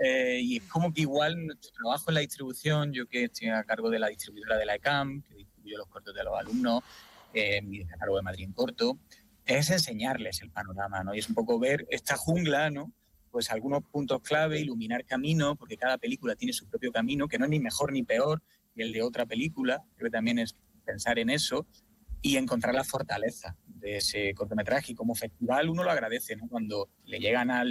Y es como que igual nuestro trabajo en la distribución, yo que estoy a cargo de la distribuidora de la ECAM, que distribuyo los cortos de los alumnos, mi catálogo de Madrid en corto, es enseñarles el panorama, ¿no? Y es un poco ver esta jungla, ¿no? Pues algunos puntos clave, iluminar camino, porque cada película tiene su propio camino, que no es ni mejor ni peor que el de otra película, creo que también es pensar en eso y encontrar la fortaleza de ese cortometraje. Y como festival uno lo agradece, ¿no? Cuando le llegan a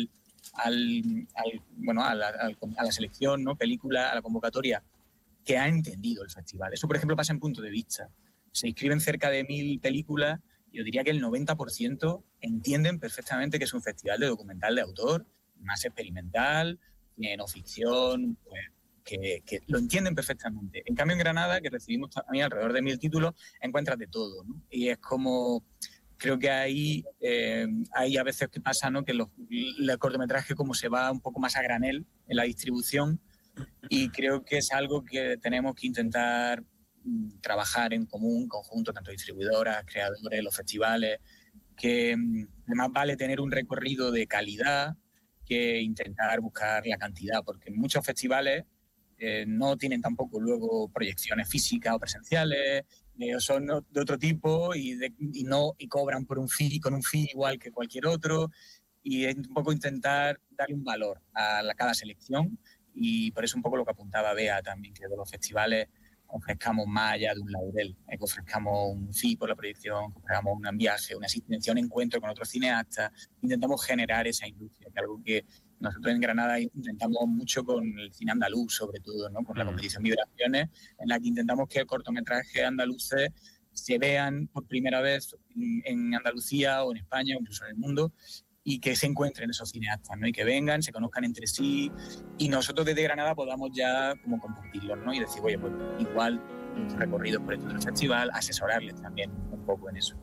la selección, ¿no? Película, a la convocatoria, que ha entendido el festival. Eso, por ejemplo, pasa en Punto de Vista. Se inscriben cerca de 1.000 películas y yo diría que el 90% entienden perfectamente que es un festival de documental de autor, más experimental, no ficción, pues, que lo entienden perfectamente. En cambio, en Granada, que recibimos también alrededor de 1.000 títulos, encuentras de todo, ¿no? Y es como... Creo que hay a veces que pasa, ¿no? Que el cortometraje como se va un poco más a granel en la distribución, y creo que es algo que tenemos que intentar trabajar en común, conjunto, tanto distribuidoras, creadores, los festivales, que más vale tener un recorrido de calidad que intentar buscar la cantidad, porque muchos festivales no tienen tampoco luego proyecciones físicas o presenciales, o son de otro tipo y cobran por un fee, con un fee igual que cualquier otro, y es un poco intentar darle un valor a cada selección, y por eso un poco lo que apuntaba Bea también, que de los festivales ofrezcamos más allá de un laurel, que ofrezcamos un fee por la proyección, que ofrezcamos un viaje, una asistencia, un encuentro con otros cineastas. Intentamos generar esa industria, que es algo que nosotros en Granada intentamos mucho con el cine andaluz, sobre todo, ¿no? Con la competición Vibraciones, en la que intentamos que cortometrajes andaluces se vean por primera vez en Andalucía o en España o incluso en el mundo, y que se encuentren esos cineastas, ¿no? Y que vengan, se conozcan entre sí, y nosotros desde Granada podamos ya como compartirlos, ¿no? Y decir, oye, pues igual nuestro recorrido por este otro festival, asesorarles también un poco en eso.